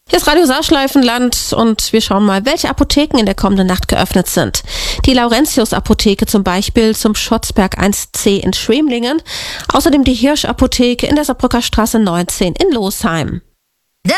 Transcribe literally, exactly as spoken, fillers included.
Hier ist Radio Saarschleifenland und wir schauen mal, welche Apotheken in der kommenden Nacht geöffnet sind. Die Laurentius-Apotheke zum Beispiel zum Schotzberg eins C in Schwemlingen, außerdem die Hirsch-Apotheke in der Saarbrücker Straße neunzehn in Losheim.